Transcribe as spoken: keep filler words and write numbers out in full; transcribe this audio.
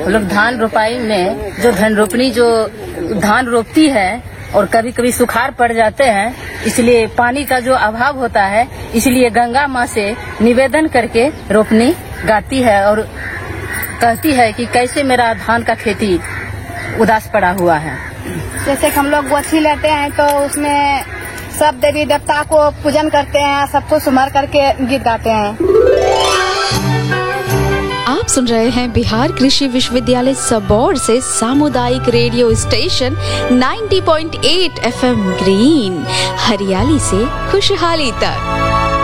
लोग धान रोपाई में जो धन रोपनी जो धान रोपती है और कभी कभी सुखाड़ पड़ जाते हैं, इसलिए पानी का जो अभाव होता है, इसलिए गंगा माँ से निवेदन करके रोपनी गाती है और कहती है कि कैसे मेरा धान का खेती उदास पड़ा हुआ है। जैसे हम लोग गोछी लेते हैं तो उसमें सब देवी देवता को पूजन करते हैं, सबको सुमर करके गीत गाते हैं। आप सुन रहे हैं बिहार कृषि विश्वविद्यालय सबौर से सामुदायिक रेडियो स्टेशन नब्बे पॉइंट आठ एफएम ग्रीन, हरियाली से खुशहाली तक।